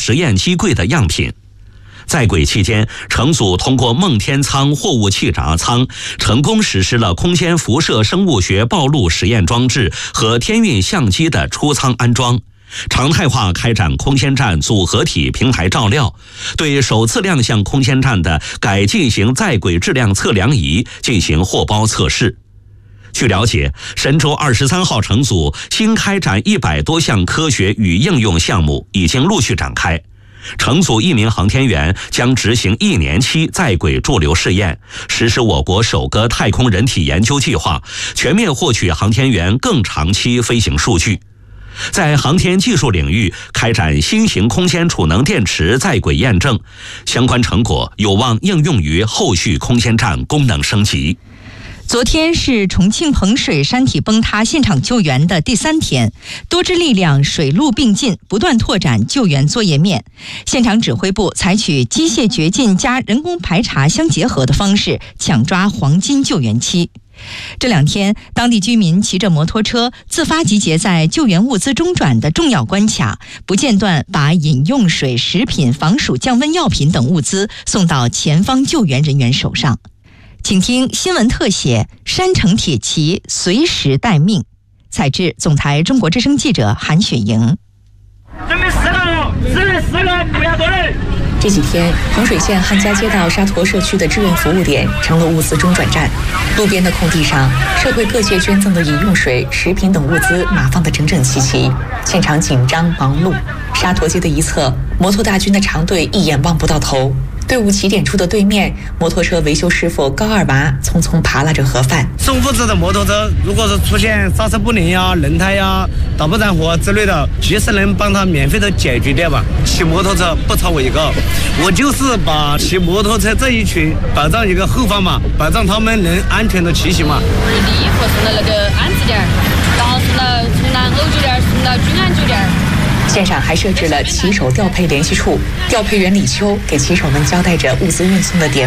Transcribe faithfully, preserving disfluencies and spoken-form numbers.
实验机柜的样品。在轨期间，乘组通过梦天舱货物气闸舱成功实施了空间辐射生物学暴露实验装置和天运相机的出舱安装，常态化开展空间站组合体平台照料，对首次亮相空间站的改进型在轨质量测量仪进行货包测试。据了解，神舟二十三号乘组新开展一百多项科学与应用项目已经陆续展开。乘组一名航天员将执行一年期在轨驻留试验，实施我国首个太空人体研究计划，全面获取航天员更长期飞行数据。在航天技术领域开展新型空间储能电池在轨验证，相关成果有望应用于后续空间站功能升级。 昨天是重庆彭水山体崩塌现场救援的第三天，多支力量水陆并进，不断拓展救援作业面。现场指挥部采取机械掘进加人工排查相结合的方式，抢抓黄金救援期。这两天，当地居民骑着摩托车自发集结在救援物资中转的重要关卡，不间断把饮用水、食品、防暑降温药品等物资送到前方救援人员手上。请听新闻特写：山城铁骑随时待命。采制总台中国之声记者韩雪莹。 准备四个了，四人四个，不要多人。 这几天，彭水县汉家街道沙坨社区的志愿服务点成了物资中转站。路边的空地上，社会各界捐赠的饮用水、食品等物资码放得整整齐齐，现场紧张忙碌。沙坨街的一侧，摩托大军的长队一眼望不到头。队伍起点处的对面，摩托车维修师傅高二娃匆匆扒拉着盒饭。 送物资的摩托车，如果是出现刹车不灵呀、轮胎呀、打不燃火之类的，及时能帮他免费的解决掉吧。骑摩托车不超我一个，我就是把骑摩托车这一群保障一个后方嘛，保障他们能安全的骑行嘛。 第一步送到那个安置点，然后送到从南欧酒店送到君安酒店。 现场还设置了骑手调配联系处，调配员李秋给骑手们交代着物资运送的点